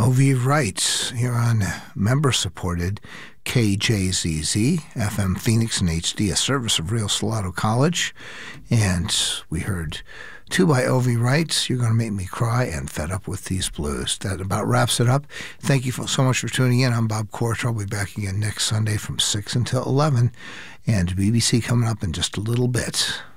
O.V. Wrights here on member-supported KJZZ, FM Phoenix and HD, a service of Real Salado College. And we heard two by O.V. Wrights, You're Gonna Make Me Cry, and Fed Up With These Blues. That about wraps it up. Thank you so much for tuning in. I'm Bob Cortra. I'll be back again next Sunday from 6 until 11. And BBC coming up in just a little bit.